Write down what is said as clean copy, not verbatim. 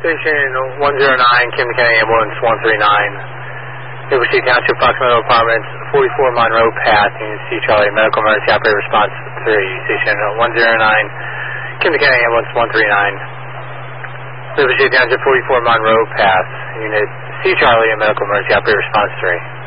Station 109, Kim McKinney, Ambulance 139. Newport City Township, Proximate Apartments, 44 Monroe Path. You can see Charlie, Medical Emergency Operator Response 3. Station 109, Kim McKinney, Ambulance 139. Newport City Township, 44 Monroe Path. Unit C Charlie, Medical Emergency Operator Response 3.